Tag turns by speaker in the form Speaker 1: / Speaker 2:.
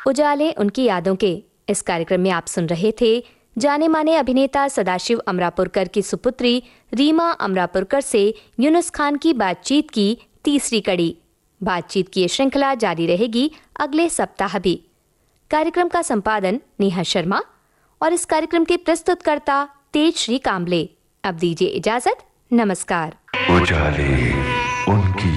Speaker 1: उजाले उनकी यादों के इस कार्यक्रम में आप सुन रहे थे जाने माने अभिनेता सदाशिव अमरापुरकर की सुपुत्री रीमा अमरापुरकर से यूनुस खान की बातचीत की तीसरी कड़ी। बातचीत की ये श्रृंखला जारी रहेगी अगले सप्ताह भी। कार्यक्रम का संपादन नेहा शर्मा और इस कार्यक्रम के प्रस्तुतकर्ता तेजश्री कांबले। अब दीजिए इजाजत, नमस्कार।
Speaker 2: उजाले उनकी